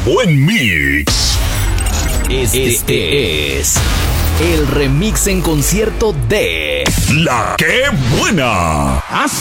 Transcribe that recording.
buen mix. Este es el remix en concierto de La Qué Buena.